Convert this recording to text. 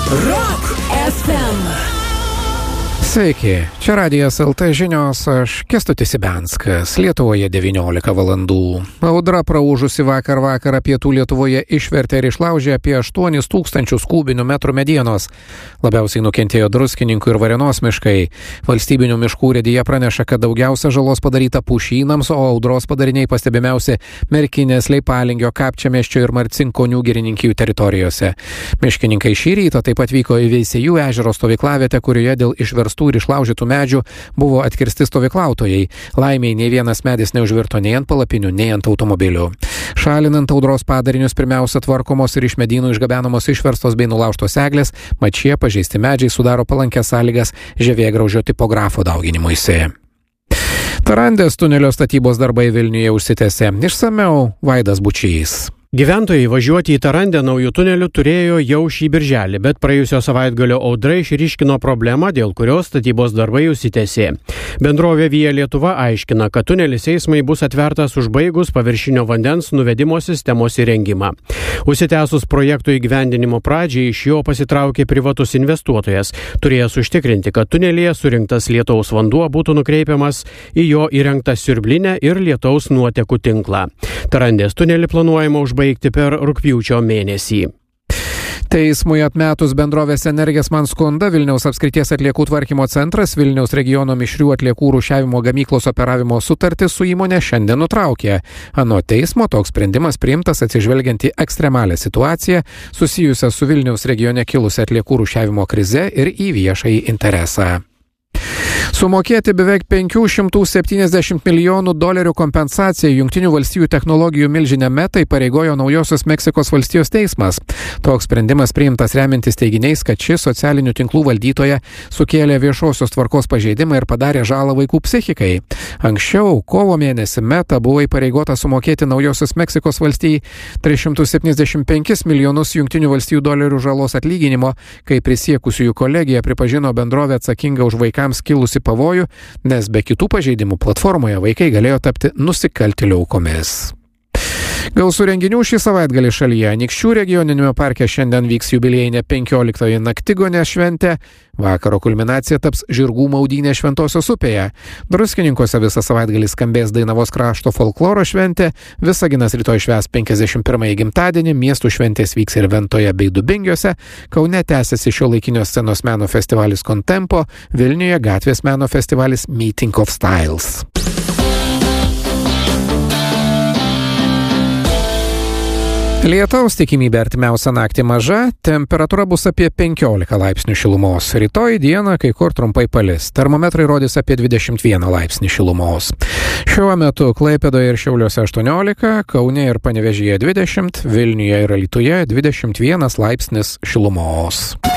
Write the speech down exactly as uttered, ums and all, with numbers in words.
Rock F M. Sveiki, čia Radijas L T žinios, aš Kęstutis Ibenskas, Lietuvoje devyniolika valandų. Audra praūžusi vakar vakarą pietų Lietuvoje išvertė ir išlaužė apie aštuonis tūkstančius kubinių metrų medienos. Labiausiai nukentėjo Druskininkų ir Varėnos miškai. Valstybinių miškų urėdija praneša, kad daugiausia žalos padaryta pušynams, o audros padariniai pastebimiausi Merkinės, Leipalingio, Kapčiamiesčio ir Marcinkonių girininkijų teritorijose. Miškininkai šį rytą taip pat vyko į Veisiejų ežero stovyklavietę, kurioje dėl išverstų ir išlaužytų medžių buvo atkirsti stovyklautojai. Laimiai nei vienas medis neužvirto nei ant palapinių, nei ant automobilių. Šalinant audros padarinius pirmiausia tvarkomos ir iš medynų išgabenamos išverstos bei nulaužtos eglės, mat šie pažeisti medžiai sudaro palankias sąlygas žievėgraužio tipografo dauginimuisi. Tarandės tunelio statybos darbai Vilniuje užsitęsė. Išsamiau Vaidas Bučys. Gyventojai važiuoti į Tarandę naujų tunelių turėjo jau šį birželį, bet praėjusio savaitgalio audra išryškino problemą, dėl kurios statybos darbai užsitęsė. Bendrovė Via Lietuva aiškina, kad tunelis eismai bus atvertas užbaigus paviršinio vandens nuvedimo sistemos įrengimą. Užsitęsus projekto įgyvendinimo pradžiai iš jo pasitraukė privatus investuotojas, turėjęs užtikrinti, kad tunelyje surinktas lietaus vanduo būtų nukreipiamas į jo įrengtą siurblinę ir lietaus nuotekų tinklą. Tarandės tunelį planuojama užbaigti per rugpjūčio mėnesį. Teismui atmetus bendrovės Energesman skundą, Vilniaus apskrities atliekų tvarkymo centras Vilniaus regiono mišrių atliekų rūšiavimo gamyklos operavimo sutartį su įmonė šiandien nutraukė. Anot teismo toks sprendimas priimtas atsižvelgiant į ekstremalią situaciją susijusią su Vilniaus regione kilusia atliekų rūšiavimo krize ir į viešąjį interesą. Sumokėti beveik penkių šimtų septyniasdešimt milijonų dolerių kompensaciją Jungtinių valstijų technologijų milžinė Meta įpareigojo Naujosios Meksikos valstijos teismas. Toks sprendimas priimtas remiantis teiginiais, kad ši socialinių tinklų valdytoja sukėlė viešosios tvarkos pažeidimą ir padarė žalą vaikų psichikai. Anksčiau, kovo mėnesį Meta buvo įpareigota sumokėti Naujosios Meksikos valstijai tris šimtus septyniasdešimt penkis milijonus Jungtinių valstijų dolerių žalos atlyginimo, kai prisiekusiųjų kolegija pripažino bendrovę atsakingą už vaikams kilusi pavojų, nes be kitų pažeidimų platformoje vaikai galėjo tapti nusikaltėlių aukomis. Gausų renginių šį savaitgalį šalyje. Anykščių regioniniame parke šiandien vyks jubiliejinė penkioliktoji naktigonė šventė. Vakaro kulminacija taps žirgų maudynė Šventosios upėje. Druskininkuose visą savaitgalį skambės Dainavos krašto folkloro šventė. Visaginas rytoj švęs penkiasdešimt pirmąjį gimtadienį. Miestų šventės vyks ir Ventoje bei Dubingiuose. Kaune tęsiasi šiuolaikinio scenos meno festivalis Contempo. Vilniuje gatvės meno festivalis Meeting of Styles. Lietaus tikimybė artimiausią naktį maža, temperatūra bus apie penkiolika laipsnių šilumos. Rytoj dieną kai kur trumpai palis. Termometrai rodys apie dvidešimt vieną laipsnį šilumos. Šiuo metu Klaipėdoje ir Šiauliuose aštuoniolika, Kaune ir Panevėžyje dvidešimt, Vilniuje ir Alytuje dvidešimt vienas laipsnis šilumos.